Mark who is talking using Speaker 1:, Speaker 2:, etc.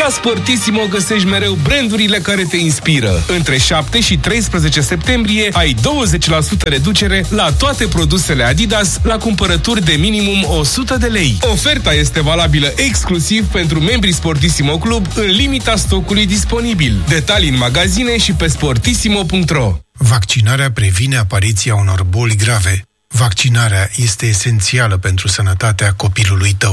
Speaker 1: La Sportissimo găsești mereu brandurile care te inspiră. Între 7 și 13 septembrie ai 20% reducere la toate produsele Adidas la cumpărături de minimum 100 de lei. Oferta este valabilă exclusiv pentru membrii Sportissimo Club în limita stocului disponibil. Detalii în magazine și pe sportissimo.ro.
Speaker 2: Vaccinarea previne apariția unor boli grave. Vaccinarea este esențială pentru sănătatea copilului tău.